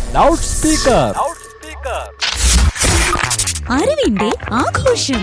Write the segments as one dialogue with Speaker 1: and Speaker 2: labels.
Speaker 1: Loud speaker.
Speaker 2: അറിവിന്റെ ആഘോഷം.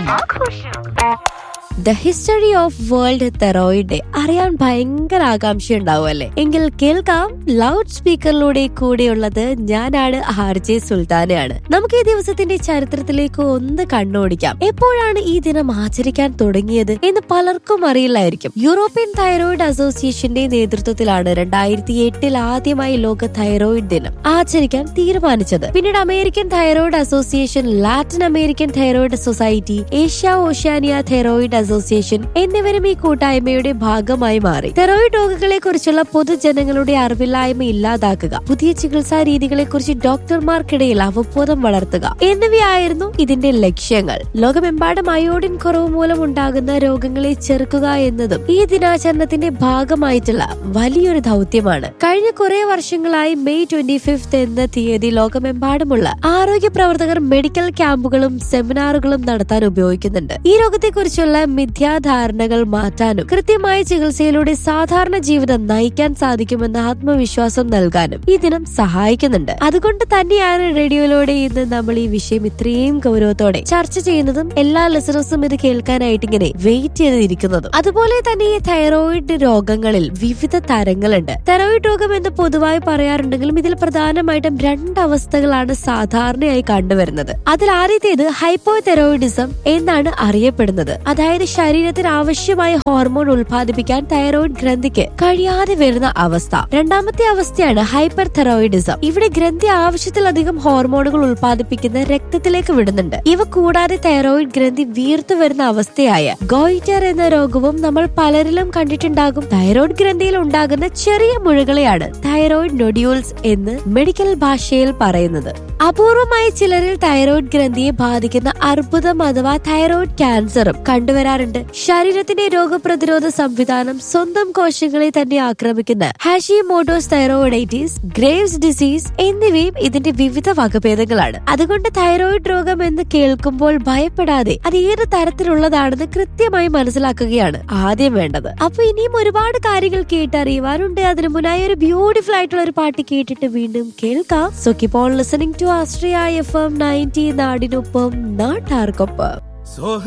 Speaker 2: The history of world thyroid day അറിയാൻ ഭയങ്കര ആകാംക്ഷ ഉണ്ടാവുമല്ലേ? എങ്കിൽ കേൾക്കാം. ലൗഡ് സ്പീക്കറിലൂടെ കൂടെയുള്ളത് ഞാനാണ്, RJ സുൽത്താനയാണ്. നമുക്ക് ഈ ദിവസത്തിന്റെ ചരിത്രത്തിലേക്ക് ഒന്ന് കണ്ണോടിക്കാം. എപ്പോഴാണ് ഈ ദിനം ആചരിക്കാൻ തുടങ്ങിയത് എന്ന് പലർക്കും അറിയില്ലായിരിക്കും. യൂറോപ്യൻ തൈറോയിഡ് അസോസിയേഷന്റെ നേതൃത്വത്തിലാണ് 2008 ആദ്യമായി ലോക തൈറോയിഡ് ദിനം ആചരിക്കാൻ തീരുമാനിച്ചത്. പിന്നീട് American thyroid association, Latin American thyroid society, Asia Oceania thyroid association എന്നിവരും ഈ കൂട്ടായ്മയുടെ ഭാഗമായി മാറി. തെറോയിഡ് രോഗങ്ങളെ കുറിച്ചുള്ള പൊതുജനങ്ങളുടെ അറിവില്ലായ്മ ഇല്ലാതാക്കുക, പുതിയ ചികിത്സാ രീതികളെ കുറിച്ച് ഡോക്ടർമാർക്കിടയിൽ അവബോധം വളർത്തുക എന്നിവയായിരുന്നു ഇതിന്റെ ലക്ഷ്യങ്ങൾ. ലോകമെമ്പാടും അയോഡിൻ കുറവ് മൂലം ഉണ്ടാകുന്ന രോഗങ്ങളെ ചെറുക്കുക എന്നതും ഈ ദിനാചരണത്തിന്റെ ഭാഗമായിട്ടുള്ള വലിയൊരു ദൗത്യമാണ്. കഴിഞ്ഞ കുറെ വർഷങ്ങളായി മെയ് 25 എന്ന തീയതി ലോകമെമ്പാടുമുള്ള ആരോഗ്യ പ്രവർത്തകർ മെഡിക്കൽ ക്യാമ്പുകളും സെമിനാറുകളും നടത്താൻ ഉപയോഗിക്കുന്നുണ്ട്. ഈ രോഗത്തെക്കുറിച്ചുള്ള മിഥ്യാധാരണകൾ മാറ്റാനും കൃത്യമായ ചികിത്സയിലൂടെ സാധാരണ ജീവിതം നയിക്കാൻ സാധിക്കുമെന്ന ആത്മവിശ്വാസം നൽകാനും ഈ ദിനം സഹായിക്കുന്നുണ്ട്. അതുകൊണ്ട് തന്നെയാണ് റേഡിയോയിലൂടെ ഇന്ന് നമ്മൾ ഈ വിഷയം ഇത്രയും ഗൗരവത്തോടെ ചർച്ച ചെയ്യുന്നതും എല്ലാ ലിസണേഴ്സും ഇത് കേൾക്കാനായിട്ട് ഇങ്ങനെ വെയിറ്റ് ചെയ്തിരിക്കുന്നതും. അതുപോലെ തന്നെ ഈ തൈറോയിഡ് രോഗങ്ങളിൽ വിവിധ തരങ്ങളുണ്ട്. തൈറോയിഡ് രോഗം എന്ന് പൊതുവായി പറയാറുണ്ടെങ്കിലും ഇതിൽ പ്രധാനമായിട്ടും 2 അവസ്ഥകളാണ് സാധാരണയായി കണ്ടുവരുന്നത്. അതിൽ ആദ്യത്തേത് ഹൈപ്പോതെറോയിഡിസം എന്നാണ് അറിയപ്പെടുന്നത്. അതായത് ശരീരത്തിന് ആവശ്യമായ ഹോർമോൺ ഉൽപ്പാദിപ്പിക്കാൻ തൈറോയിഡ് ഗ്രന്ഥിക്ക് കഴിയാതെ വരുന്ന അവസ്ഥ. രണ്ടാമത്തെ അവസ്ഥയാണ് ഹൈപ്പർ തെറോയിഡിസം. ഇവിടെ ഗ്രന്ഥി ആവശ്യത്തിലധികം ഹോർമോണുകൾ ഉൽപ്പാദിപ്പിക്കുന്ന രക്തത്തിലേക്ക് വിടുന്നുണ്ട്. ഇവ കൂടാതെ തൈറോയിഡ് ഗ്രന്ഥി വീർത്തു വരുന്ന അവസ്ഥയായ ഗോയിറ്റർ എന്ന രോഗവും നമ്മൾ പലരിലും കണ്ടിട്ടുണ്ടാകും. തൈറോയിഡ് ഗ്രന്ഥിയിൽ ഉണ്ടാകുന്ന ചെറിയ മുഴകളെയാണ് തൈറോയിഡ് നൊഡ്യൂൾസ് എന്ന് മെഡിക്കൽ ഭാഷയിൽ പറയുന്നത്. അപൂർവമായി ചിലരിൽ തൈറോയിഡ് ഗ്രന്ഥിയെ ബാധിക്കുന്ന അർബുദം അഥവാ തൈറോയിഡ് ക്യാൻസറും കണ്ടുവരാറുണ്ട്. ശരീരത്തിന്റെ രോഗപ്രതിരോധ സംവിധാനം സ്വന്തം കോശങ്ങളെ തന്നെ ആക്രമിക്കുന്ന ഹാഷിമോട്ടോസ് തൈറോയിഡൈറ്റിസ്, ഗ്രേവ്സ് ഡിസീസ് എന്നിവയും ഇതിന്റെ വിവിധ വകഭേദങ്ങളാണ്. അതുകൊണ്ട് തൈറോയിഡ് രോഗം എന്ന് കേൾക്കുമ്പോൾ ഭയപ്പെടാതെ അത് ഏത് തരത്തിലുള്ളതാണെന്ന് കൃത്യമായി മനസ്സിലാക്കുകയാണ് ആദ്യം വേണ്ടത്. അപ്പൊ ഇനിയും ഒരുപാട് കാര്യങ്ങൾ കേട്ടറിയുവാനുണ്ട്. അതിനു മുന്നായി ഒരു ബ്യൂട്ടിഫുൾ ആയിട്ടുള്ള ഒരു പാട്ട് കേട്ടിട്ട് വീണ്ടും കേൾക്കാം. So keep on listening to Austria FM 90 നാടിനൊപ്പം നാട്ടാർക്കൊപ്പം.